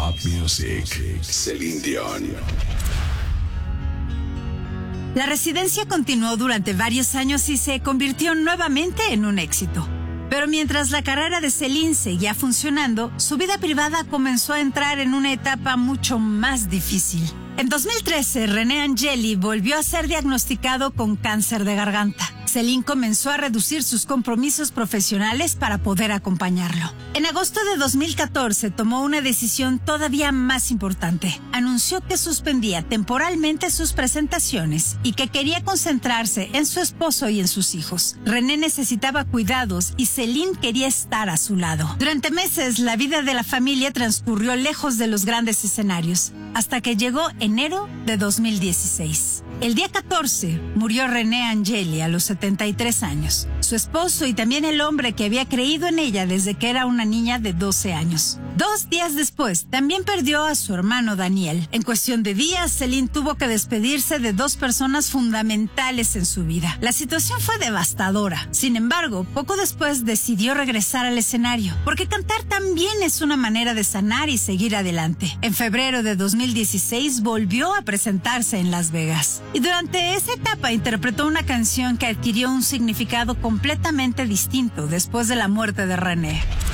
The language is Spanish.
Pop Music. Celine Dion. La residencia continuó durante varios años y se convirtió nuevamente en un éxito. Pero mientras la carrera de Celine seguía funcionando, su vida privada comenzó a entrar en una etapa mucho más difícil. En 2013, René Angeli volvió a ser diagnosticado con cáncer de garganta. Celine comenzó a reducir sus compromisos profesionales para poder acompañarlo. En agosto de 2014 tomó una decisión todavía más importante. Anunció que suspendía temporalmente sus presentaciones y que quería concentrarse en su esposo y en sus hijos. René necesitaba cuidados y Celine quería estar a su lado. Durante meses, la vida de la familia transcurrió lejos de los grandes escenarios, hasta que llegó enero de 2016. El día 14 murió René Angeli a los 73 años, su esposo y también el hombre que había creído en ella desde que era una niña de 12 años. 2 días después, también perdió a su hermano Daniel. En cuestión de días, Celine tuvo que despedirse de 2 personas fundamentales en su vida. La situación fue devastadora. Sin embargo, poco después decidió regresar al escenario, porque cantar también es una manera de sanar y seguir adelante. En febrero de 2016 volvió a presentarse en Las Vegas. Y durante esa etapa interpretó una canción que adquirió un significado completamente distinto después de la muerte de René.